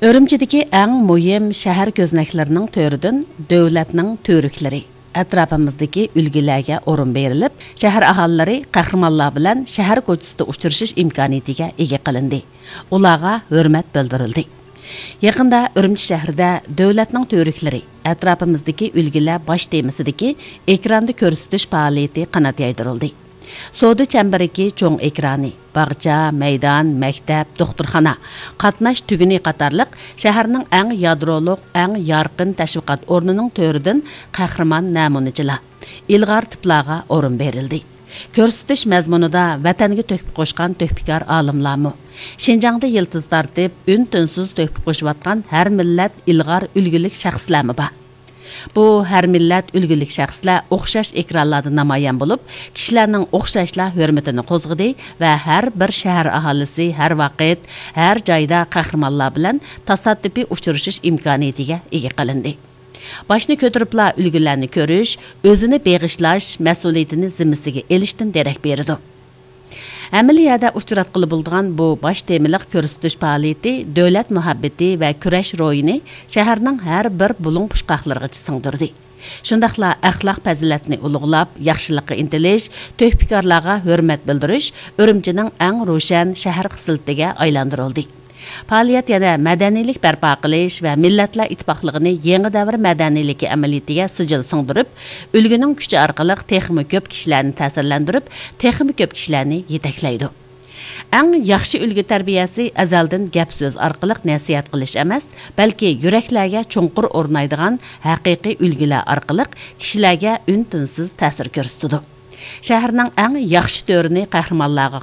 Үрімчідегі әң мұйым шәһәр көзнәклерінің төрідін дөвләтнің төріклері. Ətrafımızdaki ülgülərə orun verilib, şəhər ahalları qəhrəmanlar bilan şəhər koçusida uçuruşuş imkaniyetiga ega qilindi. Ularga hörmət bildirildi. Yaqında Ürümçi şəhərdə dövlətning törükləri ətrafımızdaki ülgülər baş temisidagi ekranda ko'rsatish faoliyati qanot yaydirildi. Soda çemberiki çoğun ekrani, bağça, meydan, məktəb, doktorxana, qatnaş tügünü qatarlıq şəhərinin ən yadroluq, ən yarqın təşviqat ornunun törüdün qəhrəman nəmunıcılar, ilğar tiplarga orun verildi. Körsütüş məzmunida vətəngi töküp qoşqan tökpikar alimlarmı, Şinjan'da yıldız tartib, ün-tünsüz töküp qoşuvatqan hər millət ilğar ülgülük şəxslərmi var. Bu hər millət ülgülük şəxslər oxşaş ekranlarda namayan olub, kişilərinin oxşaşla hörmətini qozğıdı və hər bir şəhər ahalisi hər vaqt, hər joyda qəhrəmanlar bilan tasaddufi uçuruşuş imkaniyetiga ega qilindi. Başını kötürüpla ülgülərni görüş, özünü bağışlaş, məsuliyyətini zimmisiga elishdən dərək beridi. Əməliyyədə uçuratqılı bulduğan bu baş temiliq körüstüş fəaliyyəti dövlət mühabbeti və küreş royunu şəhərinin hər bir bulun puşqaqlarına sığdırdı. Şundaqla əxlaq fəzilətini uluğlab, yaxşılıqqa intiliş, töhpikarlarga hörmət bildiriş Ürümçinin ən roşan şəhər xislatiga aylandırıldı. Fəaliyyət yana mədənilik bərpa qilish və millətlər ittifaqlığını yeni davr mədəniliki əməliyyətiga sicil sığdırıb, ülgünün küçü arqalıq texmi köp kişilərini təsirləndirib, texmi köp kişilərini yetəkləydi. Ən yaxşı ülgü tərbiyəsi əzəldən gəp söz arqalıq nəsiyyət qilish emas, bəlkə yüreklərə çonqur ornaydıgan həqiqi ülgülər arqalıq kişilərə ün-tünsiz təsir göstərdi. Şəhərinin ən yaxşı törünü qəhrəmanlarga